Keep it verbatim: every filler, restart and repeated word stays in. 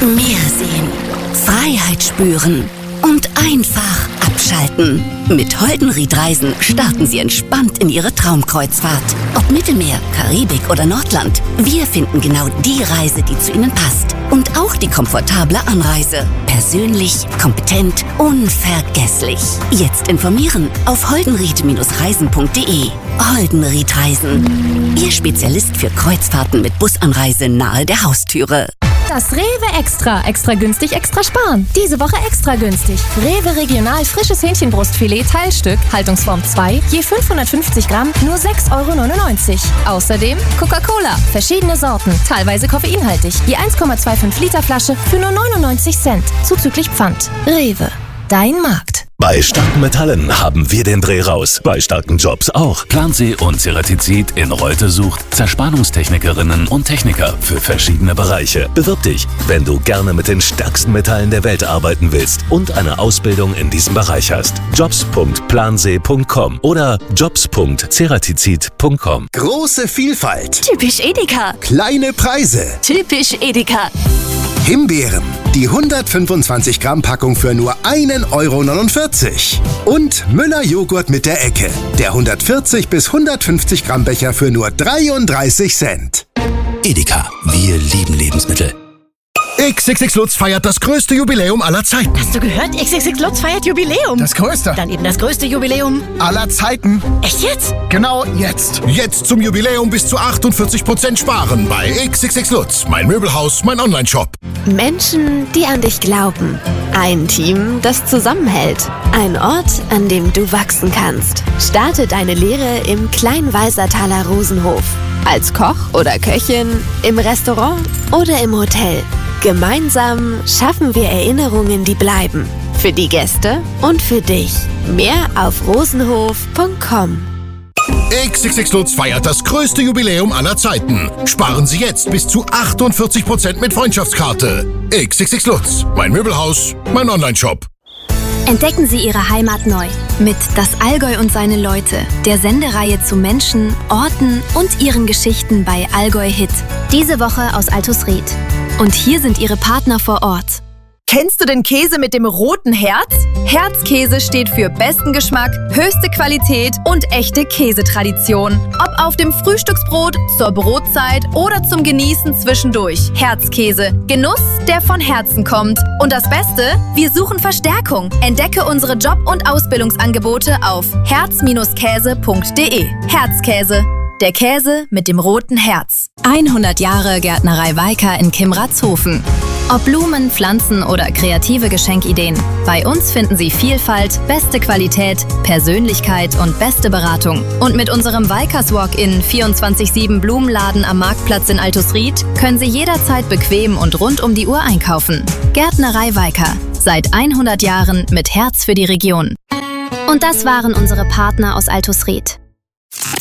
Meer sehen, Freiheit spüren und einfach abschalten. Mit Holdenried Reisen starten Sie entspannt in Ihre Traumkreuzfahrt. Ob Mittelmeer, Karibik oder Nordland, wir finden genau die Reise, die zu Ihnen passt. Und auch die komfortable Anreise. Persönlich, kompetent, unvergesslich. Jetzt informieren auf holdenried reisen punkt de. Holdenried Reisen. Ihr Spezialist für Kreuzfahrten mit Busanreise nahe der Haustüre. Das Rewe Extra. Extra günstig, extra sparen. Diese Woche extra günstig. Rewe Regional frisches Hähnchenbrustfilet Teilstück, Haltungsform zwei, je fünfhundertfünfzig Gramm, nur sechs Euro neunundneunzig. Außerdem Coca-Cola, verschiedene Sorten, teilweise koffeinhaltig, je eins Komma fünfundzwanzig Liter Flasche für nur neunundneunzig Cent, zuzüglich Pfand. Rewe, dein Markt. Bei starken Metallen haben wir den Dreh raus. Bei starken Jobs auch. Plansee und Ceratizid in Reutte sucht Zerspannungstechnikerinnen und Techniker für verschiedene Bereiche. Bewirb dich, wenn du gerne mit den stärksten Metallen der Welt arbeiten willst und eine Ausbildung in diesem Bereich hast. jobs punkt plansee punkt com oder jobs punkt ceratizid punkt com. Große Vielfalt. Typisch Edeka. Kleine Preise. Typisch Edeka. Himbeeren. Die hundertfünfundzwanzig Gramm Packung für nur ein Euro neunundvierzig. Und Müller Joghurt mit der Ecke. Der hundertvierzig bis hundertfünfzig Gramm Becher für nur dreiunddreißig Cent. Edeka. Wir lieben Lebensmittel. X X X Lutz feiert das größte Jubiläum aller Zeiten. Hast du gehört? X X X Lutz feiert Jubiläum. Das größte. Dann eben das größte Jubiläum aller Zeiten. Echt jetzt? Genau jetzt. Jetzt zum Jubiläum bis zu achtundvierzig Prozent sparen bei X X X Lutz. Mein Möbelhaus, mein Onlineshop. Menschen, die an dich glauben. Ein Team, das zusammenhält. Ein Ort, an dem du wachsen kannst. Starte deine Lehre im Kleinwalsertaler Rosenhof. Als Koch oder Köchin, im Restaurant oder im Hotel. Gemeinsam schaffen wir Erinnerungen, die bleiben. Für die Gäste und für dich. Mehr auf rosenhof punkt com. X X X Lutz feiert das größte Jubiläum aller Zeiten. Sparen Sie jetzt bis zu achtundvierzig Prozent mit Freundschaftskarte. X X X Lutz. Mein Möbelhaus, mein Onlineshop. Entdecken Sie Ihre Heimat neu mit Das Allgäu und seine Leute, der Sendereihe zu Menschen, Orten und ihren Geschichten bei Allgäu Hit. Diese Woche aus Altusried. Und hier sind Ihre Partner vor Ort. Kennst du den Käse mit dem roten Herz? Herzkäse steht für besten Geschmack, höchste Qualität und echte Käsetradition. Ob auf dem Frühstücksbrot, zur Brotzeit oder zum Genießen zwischendurch. Herzkäse. Genuss, der von Herzen kommt. Und das Beste? Wir suchen Verstärkung. Entdecke unsere Job- und Ausbildungsangebote auf herz käse punkt de. Herzkäse. Der Käse mit dem roten Herz. hundert Jahre Gärtnerei Weika in Kimratzhofen. Ob Blumen, Pflanzen oder kreative Geschenkideen, bei uns finden Sie Vielfalt, beste Qualität, Persönlichkeit und beste Beratung. Und mit unserem Weikas Walk-in vierundzwanzig sieben Blumenladen am Marktplatz in Altusried können Sie jederzeit bequem und rund um die Uhr einkaufen. Gärtnerei Weika. Seit hundert Jahren mit Herz für die Region. Und das waren unsere Partner aus Altusried.